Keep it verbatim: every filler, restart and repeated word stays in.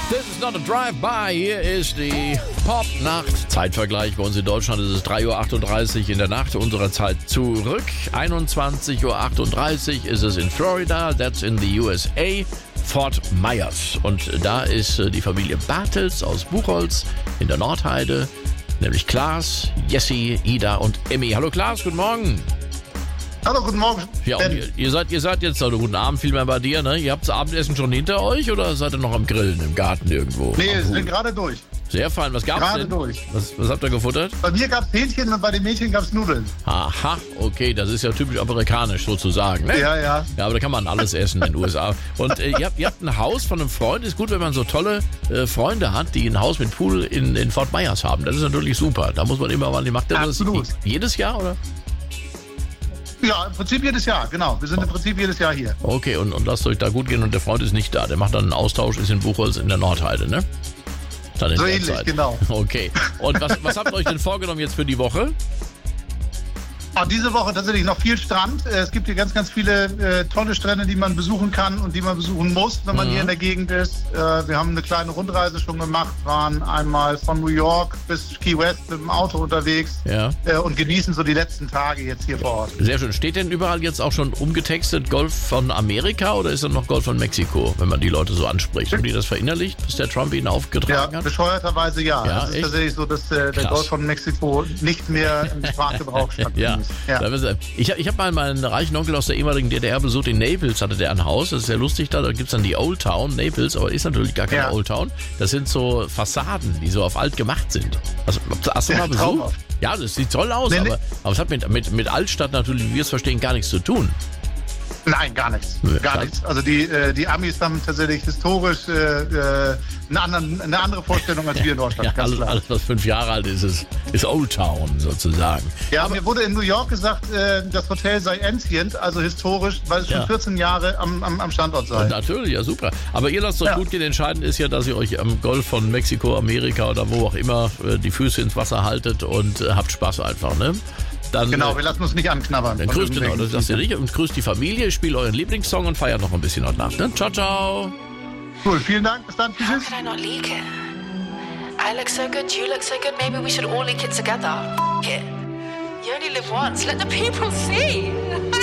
This is not a drive-by. Hier ist die Pop-Nacht. Zeitvergleich bei uns in Deutschland ist es drei Uhr achtunddreißig in der Nacht unserer Zeit zurück. einundzwanzig Uhr achtunddreißig ist es in Florida, that's in the U S A, Fort Myers. Und da ist die Familie Bartels aus Buchholz in der Nordheide, nämlich Klaas, Jessie, Ida und Emmy. Hallo Klaas, guten Morgen. Hallo, guten Morgen. Ja, und ihr, ihr seid ihr seid jetzt, also guten Abend vielmehr bei dir, ne? Ihr habt das Abendessen schon hinter euch oder seid ihr noch am Grillen im Garten irgendwo? Nee, wir sind gerade durch. Sehr fein. Was gab's Gerade denn? durch. Was, was habt ihr gefuttert? Bei mir gab es Hähnchen und bei den Mädchen gab es Nudeln. Aha, okay, das ist ja typisch amerikanisch sozusagen, ne? Ja, ja. Ja, aber da kann man alles essen in den U S A. Und äh, ihr, habt, ihr habt ein Haus von einem Freund. Ist gut, wenn man so tolle äh, Freunde hat, die ein Haus mit Pool in, in Fort Myers haben. Das ist natürlich super. Da muss man immer mal, macht ihr das Absolut. jedes Jahr, oder? Ja, im Prinzip jedes Jahr, genau. Wir sind im Prinzip jedes Jahr hier. Okay, und, und lasst euch da gut gehen und der Freund ist nicht da. Der macht dann einen Austausch, ist in Buchholz in der Nordheide, ne? Dann in So der ähnlich, Zeit. genau. Okay. Und was, was habt ihr euch denn vorgenommen jetzt für die Woche? Ah, diese Woche tatsächlich noch viel Strand. Äh, Es gibt hier ganz, ganz viele äh, tolle Strände, die man besuchen kann und die man besuchen muss, wenn man Mhm. hier in der Gegend ist. Äh, wir haben eine kleine Rundreise schon gemacht, waren einmal von New York bis Key West mit dem Auto unterwegs Ja. äh, und genießen so die letzten Tage jetzt hier vor Ort. Sehr schön. Steht denn überall jetzt auch schon umgetextet Golf von Amerika oder ist dann noch Golf von Mexiko, wenn man die Leute so anspricht? Haben die das verinnerlicht, bis der Trump ihn Ja, aufgetragen hat? bescheuerterweise ja. Ja, es ist echt? tatsächlich so, dass äh, der Krass. Golf von Mexiko nicht mehr im Sprachgebrauch stattfindet. Ja, Ja. Da wissen Sie, ich, ich habe mal meinen reichen Onkel aus der ehemaligen D D R besucht. In Naples hatte der ein Haus. Das ist sehr lustig da. Da gibt es dann die Old Town, Naples, aber ist natürlich gar keine Ja. Old Town. Das sind so Fassaden, die so auf alt gemacht sind. Also, hast du Ja, mal besucht? traumhaft. Ja, das sieht toll aus, Nee, nee. aber, aber es hat mit, mit, mit Altstadt natürlich, wie wir es verstehen, gar nichts zu tun. Nein, gar nichts. Ja, Gar klar. nichts. Also die, äh, die Amis haben tatsächlich historisch äh, äh, eine, anderen, eine andere Vorstellung als wir in Deutschland. Ja, ganz alles, klar. alles, was fünf Jahre alt ist, ist, ist Old Town sozusagen. Ja, mir wurde in New York gesagt, äh, das Hotel sei ancient, also historisch, weil es schon Ja. vierzehn Jahre am, am, am Standort sei. Natürlich, ja super. Aber ihr lasst euch Ja. gut gehen. Entscheidend ist ja, dass ihr euch am Golf von Mexiko, Amerika oder wo auch immer äh, die Füße ins Wasser haltet und äh, habt Spaß einfach, ne? Dann, Genau, äh, wir lassen uns nicht anknabbern. dann von grüßt, genau, das irgendwelchen- lasst ihr nicht. Und grüßt die Familie, spielt euren Lieblingssong und feiert noch ein bisschen heute Nacht. Ne? Ciao, ciao. Cool, vielen Dank. Bis dann. How Tschüss. could I not leak it? I look so good, you look so good, maybe we should all leak it together. F- it. You only live once, let the people see.